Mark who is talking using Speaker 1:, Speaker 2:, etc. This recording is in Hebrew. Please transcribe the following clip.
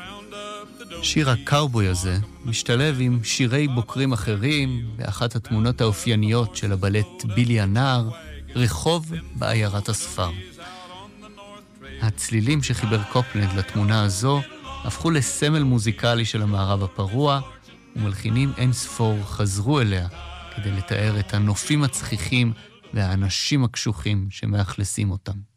Speaker 1: שיר הקאובוי הזה משתלב עם שירי בוקרים אחרים באחת התמונות האופייניות של הבלט בילי הנער, רחוב בעיירת הספר. הצלילים שחיבר קופלנד לתמונה הזו הפכו לסמל מוזיקלי של המערב הפרוע, ומלחינים אין ספור חזרו אליה כדי לתאר את הנופים הצחיחים והאנשים הקשוחים שמאכלסים אותם.